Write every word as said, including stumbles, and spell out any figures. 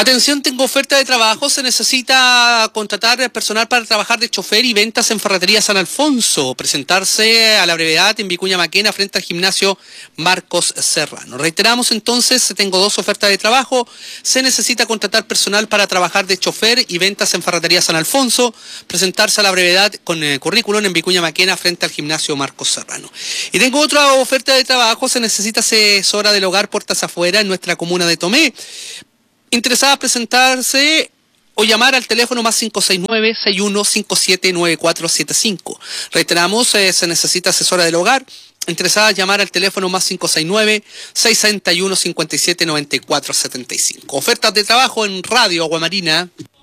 Atención, tengo oferta de trabajo. Se necesita contratar personal para trabajar de chofer y ventas en Ferretería San Alfonso. Presentarse a la brevedad en Vicuña Maquena frente al gimnasio Marcos Serrano. Reiteramos entonces, tengo dos ofertas de trabajo. Se necesita contratar personal para trabajar de chofer y ventas en Ferretería San Alfonso. Presentarse a la brevedad con el currículum en Vicuña Maquena frente al gimnasio Marcos Serrano. Y tengo otra oferta de trabajo. Se necesita asesora del hogar puertas afuera en nuestra comuna de Tomé. Interesada en presentarse o llamar al teléfono más cinco seis nueve, seis uno cinco siete, nueve cuatro siete cinco. Reiteramos, eh, se necesita asesora del hogar. Interesada en llamar al teléfono más cinco seis nueve, seis uno cinco siete, nueve cuatro siete cinco. Ofertas de trabajo en Radio Aguamarina.